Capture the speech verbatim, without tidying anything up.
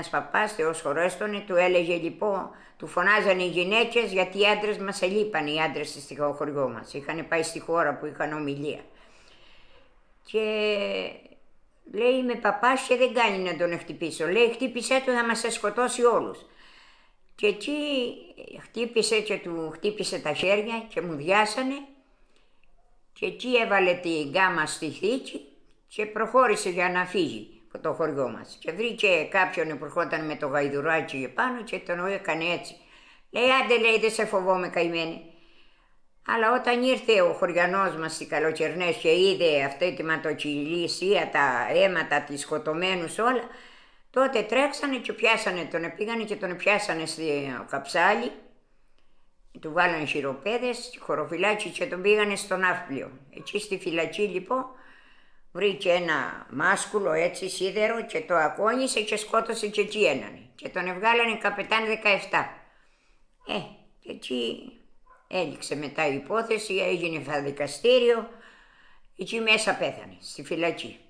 ένας παπάς, Θεός χωρέστονε, του έλεγε λοιπόν, του φωνάζανε οι γυναίκες γιατί οι άντρες μας ελείπαν, οι άντρες στο χωριό μας. Είχαν πάει στη χώρα που είχαν ομιλία. Και λέει είμαι παπάς και δεν κάνει να τον χτυπήσω. Λέει χτύπησέ του, θα μας σκοτώσει όλους. Και εκεί χτύπησε και του χτύπησε τα χέρια και μου διάσανε. Και εκεί έβαλε την γκάμα στη θήκη και προχώρησε για να φύγει από το χωριό μας. Και βρήκε κάποιον που ερχόταν με το γαϊδουράκι επάνω και τον έκανε έτσι. Λέει άντε λέει δεν σε φοβόμαι καημένη. Αλλά όταν ήρθε ο χωριανός μας στις Καλοκαιρνές και είδε αυτή τη ματοκυλίσια, τα αίματα, τις σκοτωμένους όλα, τότε τρέξανε και πιάσανε τον, πήγανε και τον πιάσανε στο καψάλι, του βάλανε χειροπέδες, χωροφυλάκι και τον πήγανε στο ναύπλιο. Εκεί στη φυλακή λοιπόν βρήκε ένα μάσκουλο έτσι σίδερο και το ακόνισε και σκότωσε και εκεί έναν. Και τον εβγάλανε καπετάν δεκαεπτά. Ε, και εκεί έληξε μετά η υπόθεση, έγινε δικαστήριο, εκεί μέσα πέθανε, στη φυλακή.